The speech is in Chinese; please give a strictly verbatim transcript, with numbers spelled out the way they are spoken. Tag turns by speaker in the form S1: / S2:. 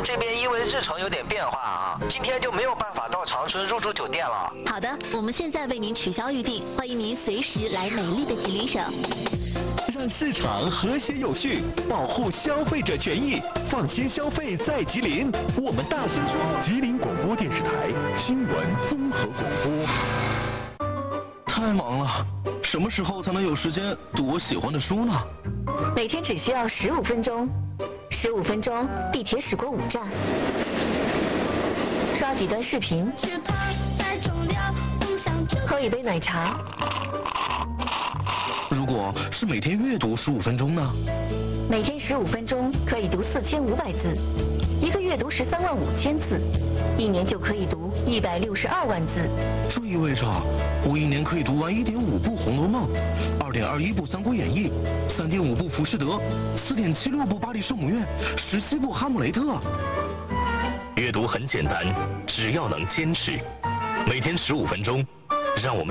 S1: 这边因为日程有点变化啊，今天就没有办法到长春入住酒店了。
S2: 好的，我们现在为您取消预订，欢迎您随时来美丽的吉林省。
S3: 让市场和谐有序，保护消费者权益，放心消费在吉林。我们大声说，吉林广播电视台新闻综合广播。
S4: 太忙了，什么时候才能有时间读我喜欢的书呢？
S2: 每天只需要十五分钟，十五分钟，地铁驶过五站，刷几段视频，喝一杯奶茶。
S4: 如果是每天阅读十五分钟呢？
S2: 每天十五分钟可以读四千五百字，一个月读十三万五千字，一年就可以读一百六十二万字。
S4: 这意味着我一年可以读完一点五部《红楼梦》，二点二一部《三国演义》，三点五部《浮士德》，四点七六部《巴黎圣母院》，十七部《哈姆雷特》。
S5: 阅读很简单，只要能坚持，每天十五分钟，让我们。